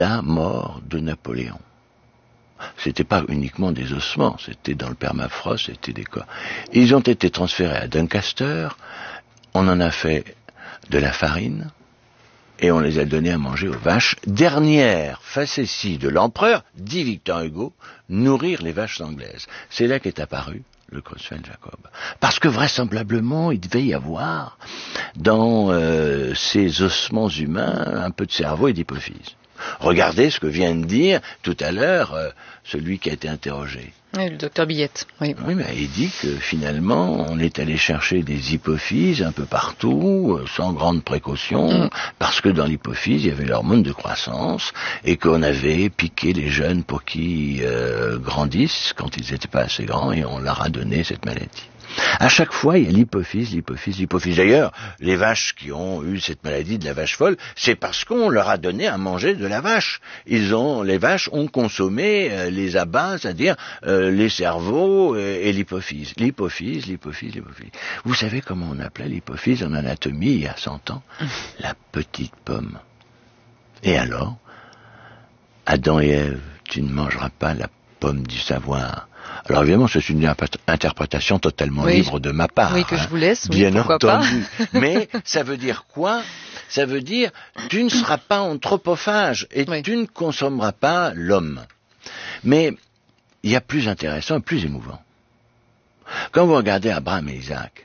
la mort de Napoléon. C'était pas uniquement des ossements, c'était dans le permafrost, c'était des corps. Ils ont été transférés à Doncaster, on en a fait de la farine, et on les a donnés à manger aux vaches. Dernière facétie de l'empereur, dit Victor Hugo, nourrir les vaches anglaises. C'est là qu'est apparu le Creutzfeldt Jakob. Parce que vraisemblablement, il devait y avoir dans ces ossements humains un peu de cerveau et d'hypophyse. Regardez ce que vient de dire tout à l'heure celui qui a été interrogé. Oui, le docteur Billette. Oui, mais il dit que finalement, on est allé chercher des hypophyses un peu partout, sans grande précaution, parce que dans l'hypophyse, il y avait l'hormone de croissance, et qu'on avait piqué les jeunes pour qu'ils grandissent quand ils n'étaient pas assez grands, et on leur a donné cette maladie. À chaque fois, il y a l'hypophyse. D'ailleurs, les vaches qui ont eu cette maladie de la vache folle, c'est parce qu'on leur a donné à manger de la vache. Les vaches ont consommé les abats, c'est-à-dire les cerveaux et l'hypophyse. L'hypophyse. Vous savez comment on appelait l'hypophyse en anatomie il y a 100 ans? La petite pomme. Et alors, Adam et Ève, tu ne mangeras pas la pomme du savoir. Alors évidemment, c'est une interprétation totalement libre de ma part. Oui, que je vous laisse, bien entendu. Mais ça veut dire quoi? Ça veut dire, tu ne seras pas anthropophage et tu ne consommeras pas l'homme. Mais il y a plus intéressant et plus émouvant. Quand vous regardez Abraham et Isaac,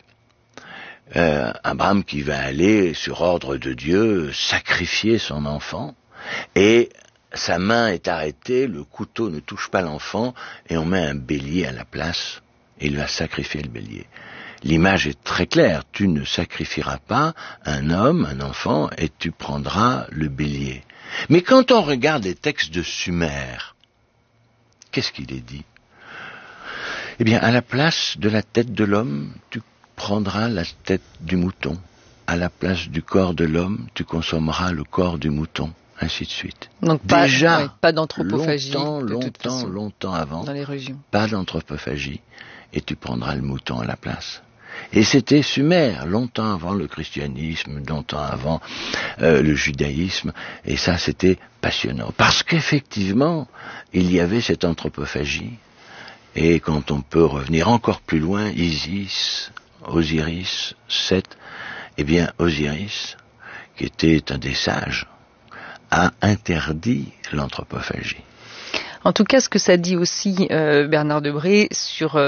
Abraham qui va aller, sur ordre de Dieu, sacrifier son enfant, et sa main est arrêtée, le couteau ne touche pas l'enfant, et on met un bélier à la place, et il va sacrifier le bélier. L'image est très claire, tu ne sacrifieras pas un homme, un enfant, et tu prendras le bélier. Mais quand on regarde les textes de Sumer, qu'est-ce qu'il est dit? Eh bien, à la place de la tête de l'homme, tu prendras la tête du mouton. À la place du corps de l'homme, tu consommeras le corps du mouton. Ainsi de suite. Donc déjà, pas d'anthropophagie longtemps avant, dans les religions. Pas d'anthropophagie, et tu prendras le mouton à la place. Et c'était Sumer, longtemps avant le christianisme, longtemps avant le judaïsme, et ça c'était passionnant. Parce qu'effectivement, il y avait cette anthropophagie, et quand on peut revenir encore plus loin, Isis, Osiris, Seth, eh bien Osiris, qui était un des sages, a interdit l'anthropophagie. En tout cas, ce que ça dit aussi, Bernard Debré, sur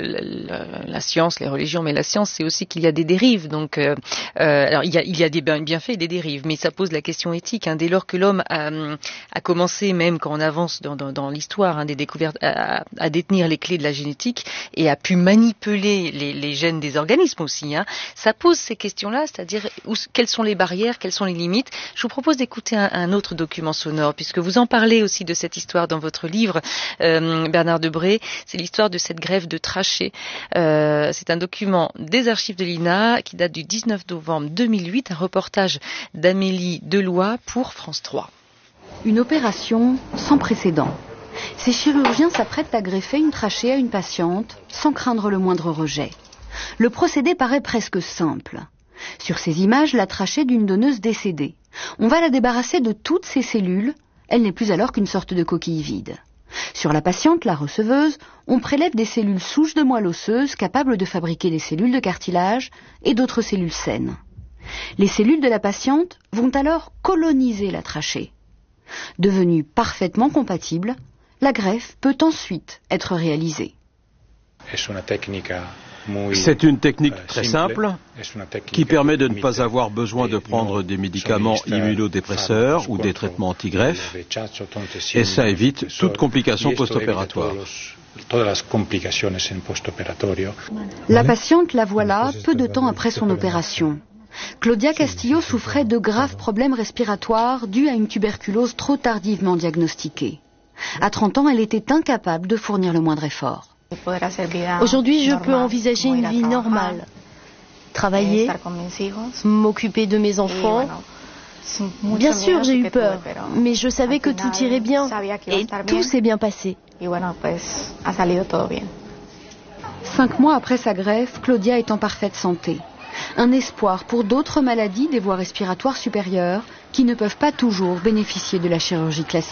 la science, les religions, mais la science, c'est aussi qu'il y a des dérives. Donc, alors il y a des bienfaits et des dérives, mais ça pose la question éthique. Dès lors que l'homme a commencé, même quand on avance dans l'histoire des découvertes, à détenir les clés de la génétique et a pu manipuler les gènes des organismes aussi, ça pose ces questions-là, c'est-à-dire quelles sont les barrières, quelles sont les limites. Je vous propose d'écouter un autre document sonore, puisque vous en parlez aussi de cette histoire dans votre livre, Bernard Debré. C'est l'histoire de cette greffe de trachée. C'est un document des archives de l'INA qui date du 19 novembre 2008, un reportage d'Amélie Deloy pour France 3. Une opération sans précédent. Ces chirurgiens s'apprêtent à greffer une trachée à une patiente sans craindre le moindre rejet. Le procédé paraît presque simple. Sur ces images, la trachée d'une donneuse décédée. On va la débarrasser de toutes ses cellules. Elle n'est plus alors qu'une sorte de coquille vide. Sur la patiente, la receveuse, on prélève des cellules souches de moelle osseuse capables de fabriquer des cellules de cartilage et d'autres cellules saines. Les cellules de la patiente vont alors coloniser la trachée. Devenue parfaitement compatible, la greffe peut ensuite être réalisée. C'est une technique très simple qui permet de ne pas avoir besoin de prendre des médicaments immunodépresseurs ou des traitements anti-greffe, et ça évite toute complication post-opératoire. La patiente, la voilà, peu de temps après son opération. Claudia Castillo souffrait de graves problèmes respiratoires dus à une tuberculose trop tardivement diagnostiquée. À 30 ans, elle était incapable de fournir le moindre effort. Aujourd'hui, je peux envisager une vie normale. Travailler, m'occuper de mes enfants. Bien sûr, j'ai eu peur, mais je savais que tout irait bien et tout s'est bien passé. 5 mois après sa greffe, Claudia est en parfaite santé. Un espoir pour d'autres maladies des voies respiratoires supérieures qui ne peuvent pas toujours bénéficier de la chirurgie classique.